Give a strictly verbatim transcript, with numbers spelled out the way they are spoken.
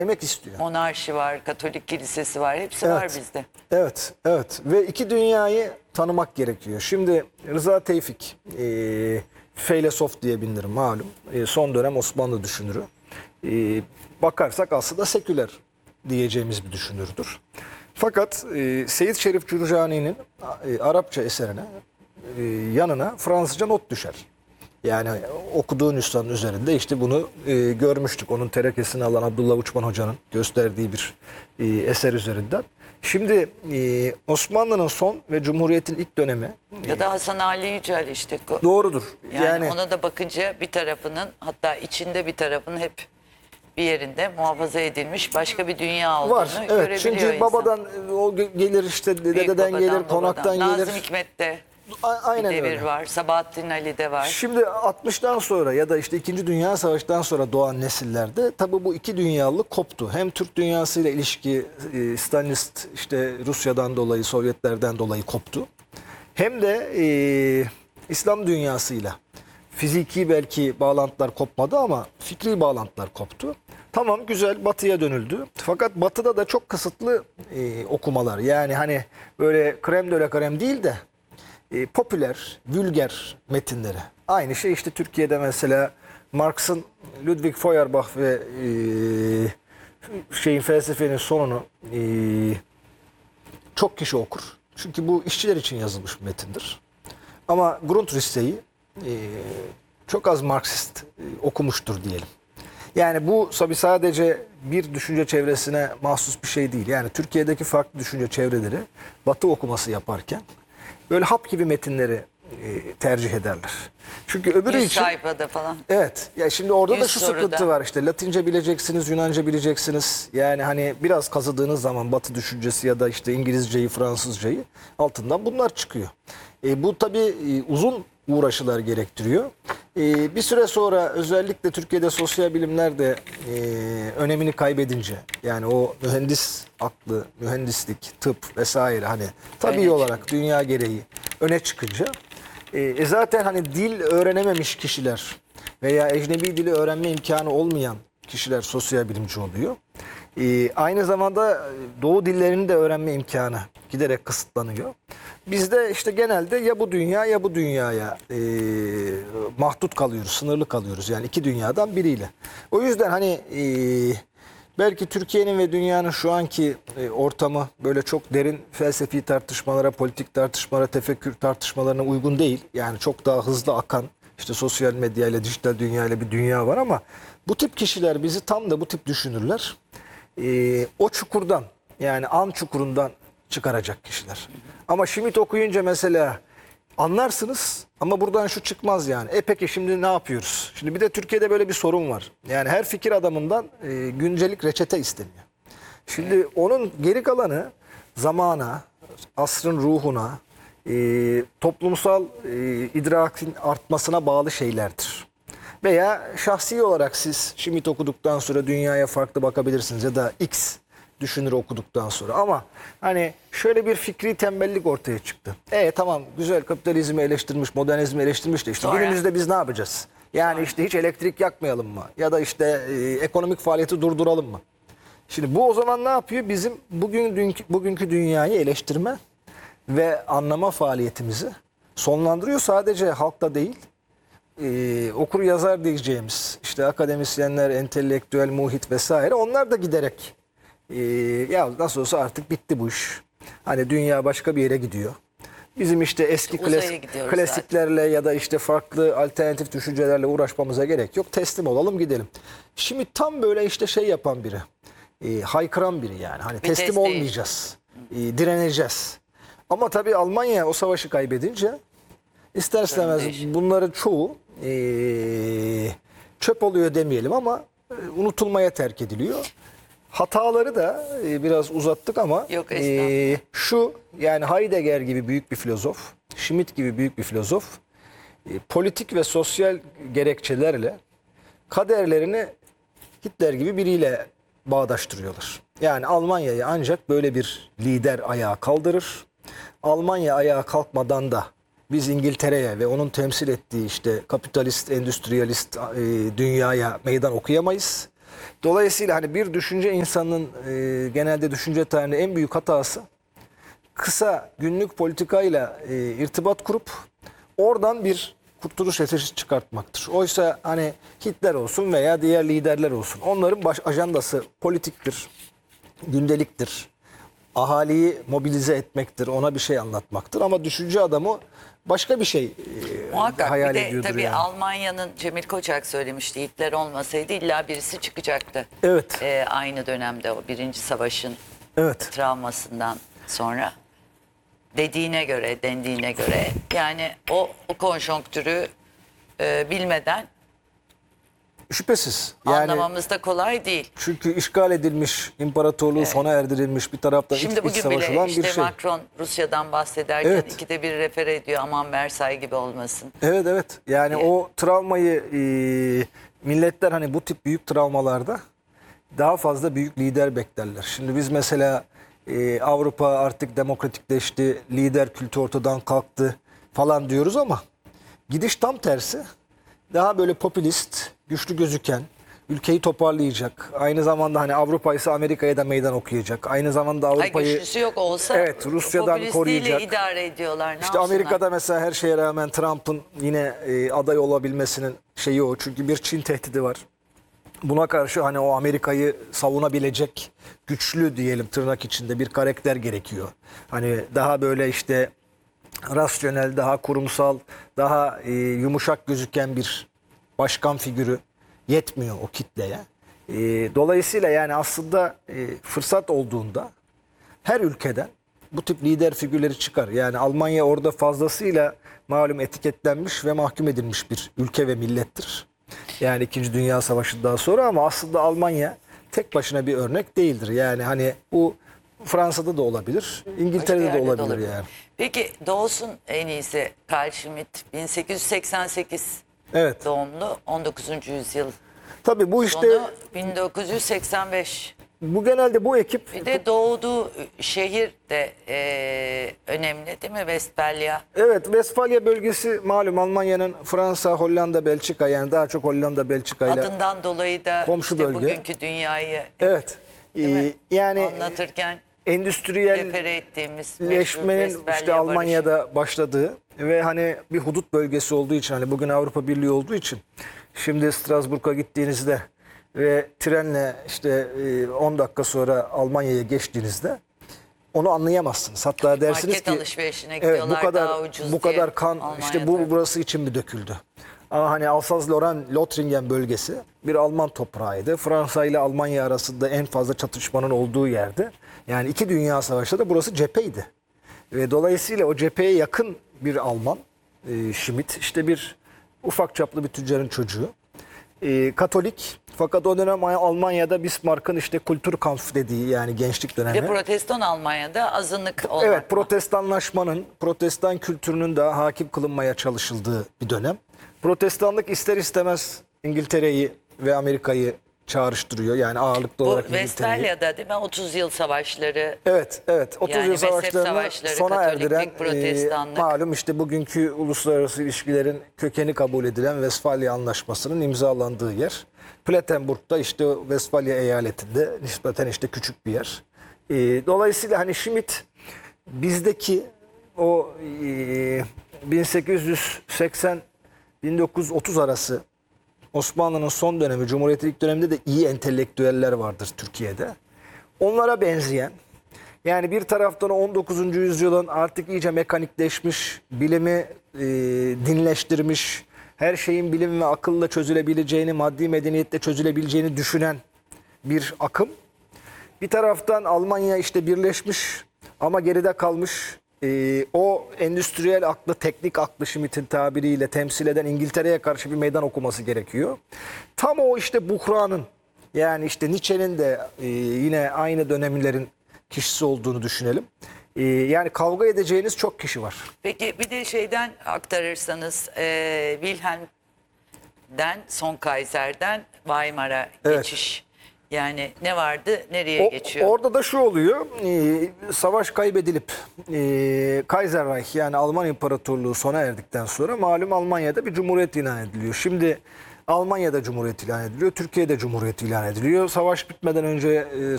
Emek istiyor. Monarşi var, Katolik kilisesi var, hepsi Evet. var bizde. Evet, evet. Ve iki dünyayı tanımak gerekiyor. Şimdi Rıza Tevfik, e, feylesof diye bilinir malum. E, son dönem Osmanlı düşünürü. E, bakarsak aslında seküler diyeceğimiz bir düşünürdür. Fakat e, Seyyid Şerif Cürcani'nin e, Arapça eserine e, yanına Fransızca not düşer. Yani okuduğun üstadın üzerinde işte bunu e, görmüştük. Onun terekesini alan Abdullah Uçman Hoca'nın gösterdiği bir e, eser üzerinden. Şimdi e, Osmanlı'nın son ve Cumhuriyet'in ilk dönemi Ya da Hasan Ali Yücel işte. doğrudur. Yani, Yani, ona da bakınca bir tarafının, hatta içinde bir tarafının hep bir yerinde muhafaza edilmiş başka bir dünya olduğunu var. Evet. görebiliyor Çünkü insan. babadan e, o gelir işte Büyük dededen babadan, gelir, babadan. konaktan gelir. Nazım Hikmet'te A- Aynen bir devir öyle. var. Sabahattin Ali'de var. Şimdi altmıştan sonra ya da işte İkinci Dünya Savaşı'ndan sonra doğan nesillerde tabii bu iki dünyalık koptu. Hem Türk dünyasıyla ilişki e, Stalinist işte Rusya'dan dolayı, Sovyetlerden dolayı koptu. Hem de e, İslam dünyasıyla fiziki belki bağlantılar kopmadı ama fikri bağlantılar koptu. Tamam, güzel, batıya dönüldü. Fakat batıda da çok kısıtlı e, okumalar. Yani hani böyle krem de la krem değil de e, popüler, vulgar metinleri. Aynı şey işte Türkiye'de mesela Marx'ın Ludwig Feuerbach ve e, şeyin felsefenin sonunu e, çok kişi okur. Çünkü bu işçiler için yazılmış bir metindir. Ama Grundrisse'yi e, çok az Marksist e, okumuştur diyelim. Yani bu tabii sadece bir düşünce çevresine mahsus bir şey değil. Yani Türkiye'deki farklı düşünce çevreleri Batı okuması yaparken böyle hap gibi metinleri e, tercih ederler. Çünkü öbürü yüz için sayfada falan. evet. Ya şimdi orada da Yüz şu soruda. sıkıntı var işte. Latince bileceksiniz, Yunanca bileceksiniz. Yani hani biraz kazıdığınız zaman Batı düşüncesi ya da işte İngilizceyi, Fransızcayı altından bunlar çıkıyor. E, bu tabii e, uzun uğraşılar gerektiriyor. E, bir süre sonra özellikle Türkiye'de sosyal bilimler de e, önemini kaybedince, yani o mühendis aklı, mühendislik, tıp vesaire hani tabii Öne olarak dünya gereği öne çıkınca e, zaten hani dil öğrenememiş kişiler veya ecnebi dili öğrenme imkanı olmayan kişiler sosyal bilimci oluyor. E, aynı zamanda doğu dillerini de öğrenme imkanı giderek kısıtlanıyor. Bizde işte genelde ya bu dünya ya bu dünyaya e, mahdut kalıyoruz, sınırlı kalıyoruz. Yani iki dünyadan biriyle. O yüzden hani e, belki Türkiye'nin ve dünyanın şu anki e, ortamı böyle çok derin felsefi tartışmalara, politik tartışmalara, tefekkür tartışmalarına uygun değil. Yani çok daha hızlı akan işte sosyal medya ile, dijital dünya ile bir dünya var ama bu tip kişiler bizi tam da bu tip düşünürler. E, o çukurdan, yani an çukurundan çıkaracak kişiler. Ama Schmitt okuyunca mesela anlarsınız ama buradan şu çıkmaz yani. E peki şimdi ne yapıyoruz? Şimdi bir de Türkiye'de böyle bir sorun var. Yani her fikir adamından e, güncelik reçete isteniyor. Şimdi onun geri kalanı zamana, asrın ruhuna, e, toplumsal e, idrakin artmasına bağlı şeylerdir. Veya şahsi olarak siz Schmitt okuduktan sonra dünyaya farklı bakabilirsiniz ya da X düşünür okuduktan sonra. Ama hani şöyle bir fikri tembellik ortaya çıktı. E tamam, güzel, kapitalizmi eleştirmiş, modernizmi eleştirmiş de işte Sonra? günümüzde biz ne yapacağız? Yani işte hiç elektrik yakmayalım mı? Ya da işte e, ekonomik faaliyeti durduralım mı? Şimdi bu o zaman ne yapıyor? Bizim bugün dünkü, bugünkü dünyayı eleştirme ve anlama faaliyetimizi sonlandırıyor. Sadece halkta değil, e, okur yazar diyeceğimiz işte akademisyenler, entelektüel muhit vesaire, onlar da giderek e, ya nasıl olsa artık bitti bu iş. Hani dünya başka bir yere gidiyor. Bizim işte eski Uzaya klasik, gidiyoruz klasiklerle ya da işte farklı alternatif düşüncelerle uğraşmamıza gerek yok. Teslim olalım, gidelim. Şimdi tam böyle işte şey yapan biri. E, haykıran biri yani. Hani Vites teslim değil. olmayacağız. E, direneceğiz. Ama tabii Almanya o savaşı kaybedince ister istemez değişiyor. bunların çoğu e, çöp oluyor demeyelim ama e, unutulmaya terk ediliyor. Hataları da e, biraz uzattık ama Yok, e, estağfurullah. şu, yani Heidegger gibi büyük bir filozof, Schmitt gibi büyük bir filozof e, politik ve sosyal gerekçelerle kaderlerini Hitler gibi biriyle bağdaştırıyorlar. Yani Almanya'yı ancak böyle bir lider ayağa kaldırır. Almanya ayağa kalkmadan da biz İngiltere'ye ve onun temsil ettiği işte kapitalist, endüstriyalist e, dünyaya meydan okuyamayız. Dolayısıyla hani bir düşünce insanının e, genelde düşünce tarihinde en büyük hatası kısa günlük politikayla e, irtibat kurup oradan bir kurtuluş eseri çıkartmaktır. Oysa hani Hitler olsun veya diğer liderler olsun, onların baş ajandası politiktir, gündeliktir. Ahaliyi mobilize etmektir, ona bir şey anlatmaktır. Ama düşünce adamı başka bir şey e, Muhakkak hayal bir de ediyordur tabii yani. Almanya'nın Cemil Koçak söylemişti, Hitler olmasaydı illa birisi çıkacaktı. Evet. Ee, aynı dönemde o Birinci Savaş'ın Evet. travmasından sonra dediğine göre, dendiğine göre yani o, o konjonktürü e, bilmeden Şüphesiz. Yani anlamamız da kolay değil. çünkü işgal edilmiş, imparatorluğu sona erdirilmiş bir taraftan iç, Şimdi iç bugün savaş bile olan işte bir şey. Macron Rusya'dan bahsederken Evet. ikide bir refere ediyor, aman Versay gibi olmasın. Evet evet. Yani Evet. o travmayı e, milletler hani bu tip büyük travmalarda daha fazla büyük lider beklerler. Şimdi biz mesela e, Avrupa artık demokratikleşti, lider kültü ortadan kalktı falan diyoruz ama gidiş tam tersi. Daha böyle popülist, güçlü gözüken, ülkeyi toparlayacak. Aynı zamanda hani Avrupa ise Amerika'ya da meydan okuyacak. Aynı zamanda Ay Avrupa'yı güçlüsü yok olsa evet, Rusya'dan popülistliğiyle koruyacak. idare ediyorlar. Ne İşte yapsınlar? Amerika'da mesela her şeye rağmen Trump'ın yine e, aday olabilmesinin şeyi o. Çünkü bir Çin tehdidi var. Buna karşı hani o Amerika'yı savunabilecek güçlü diyelim tırnak içinde bir karakter gerekiyor. Hani daha böyle işte rasyonel, daha kurumsal, daha e, yumuşak gözüken bir başkan figürü yetmiyor o kitleye. E, dolayısıyla yani aslında e, fırsat olduğunda her ülkeden bu tip lider figürleri çıkar. Yani Almanya orada fazlasıyla malum etiketlenmiş ve mahkum edilmiş bir ülke ve millettir. Yani İkinci Dünya Savaşı'ndan sonra ama aslında Almanya tek başına bir örnek değildir. Yani hani bu Fransa'da da olabilir, Başka İngiltere'de de yerde de olabilir, olabilir. yani. Peki doğusun en iyisi Carl Schmitt bin sekiz yüz seksen sekiz Evet. doğumlu, on dokuzuncu yüzyıl Tabii bu işte sonu, bin dokuz yüz seksen beş. bu genelde bu ekip Bir de doğduğu şehir de e, önemli değil mi? Westfalia. evet Westfalia bölgesi malum Almanya'nın Fransa, Hollanda, Belçika yani daha çok Hollanda, Belçika ile Adından dolayı da komşu işte bölge. bugünkü dünyayı evet. Değil mi? Ee, yani anlatırken endüstriyel refere ettiğimiz meşhur leşmenin Westfalia işte barışı. Almanya'da başladığı ve hani bir hudut bölgesi olduğu için hani bugün Avrupa Birliği olduğu için şimdi Strasbourg'a gittiğinizde ve trenle işte e, on dakika sonra Almanya'ya geçtiğinizde onu anlayamazsınız. Hatta dersiniz Market ki alışverişine evet gidiyorlar bu kadar daha ucuz bu diye kadar kan işte bu Almanya'da. burası için mi döküldü? Ama hani Alsaz-Lorraine, Lothringen bölgesi bir Alman toprağıydı. Fransa ile Almanya arasında en fazla çatışmanın olduğu yerde. Yani iki dünya savaşında da burası cepheydi. Ve dolayısıyla o cepheye yakın bir Alman, e, Schmidt, işte bir ufak çaplı bir tüccarın çocuğu. E, Katolik fakat o dönem Almanya'da Bismarck'ın işte Kulturkampf dediği yani gençlik Bir de dönemi. protestan Almanya'da azınlık olmak. Evet, protestanlaşmanın, protestan kültürünün de hakim kılınmaya çalışıldığı bir dönem. Protestanlık ister istemez İngiltere'yi ve Amerika'yı çağrıştırıyor. Yani ağırlıklı Bu olarak İngiltere'yi. Westfalia'da değil mi? otuz yıl savaşları. Evet, evet. otuz Yani yıl mezhep savaşlarını savaşları, sona Katoliklik, erdiren, e, Protestanlık. malum işte bugünkü uluslararası ilişkilerin kökeni kabul edilen Westfalia Anlaşması'nın imzalandığı yer. Platenburg'da işte Westfalia eyaletinde nispeten işte küçük bir yer. E, dolayısıyla hani Schmidt bizdeki o e, bin sekiz yüz seksen bin dokuz yüz otuz arası Osmanlı'nın son dönemi, Cumhuriyet'in ilk döneminde de iyi entelektüeller vardır Türkiye'de. Onlara benzeyen, yani bir taraftan on dokuzuncu yüzyılın artık iyice mekanikleşmiş, bilimi e, dinleştirmiş, her şeyin bilim ve akılla çözülebileceğini, maddi medeniyetle çözülebileceğini düşünen bir akım. Bir taraftan Almanya işte birleşmiş ama geride kalmış. Ee, o endüstriyel aklı, teknik aklı Schmitt'in tabiriyle temsil eden İngiltere'ye karşı bir meydan okuması gerekiyor. Tam o işte buhranın yani işte Nietzsche'nin de e, yine aynı dönemlerin kişisi olduğunu düşünelim. E, yani kavga edeceğiniz çok kişi var. Peki bir de şeyden aktarırsanız e, Wilhelm'den, son Kaiser'den Weimar'a Evet. geçiş. Yani ne vardı, nereye O- geçiyor? Orada da şu oluyor, e, savaş kaybedilip e, Kaiserreich yani Alman İmparatorluğu sona erdikten sonra malum Almanya'da bir cumhuriyet ilan ediliyor. Şimdi Almanya'da Cumhuriyet ilan ediliyor, Türkiye'de Cumhuriyet ilan ediliyor. Savaş bitmeden önce e,